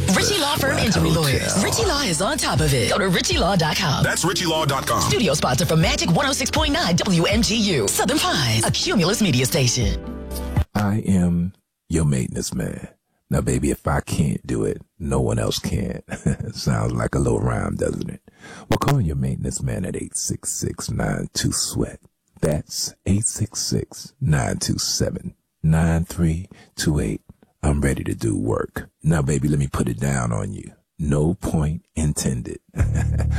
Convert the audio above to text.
Richie Law Firm Injury Lawyers. Richie Law is on top of it. Go to RichieLaw.com. That's RichieLaw.com. Studio sponsor for Magic 106.9 WMGU. Southern Pines, a Cumulus media station. I am your maintenance man. Now, baby, if I can't do it, no one else can. Sounds like a little rhyme, doesn't it? Well, call your maintenance man at 866-92-SWEAT. That's 866-927-9328. I'm ready to do work. Now, baby, let me put it down on you. No point intended.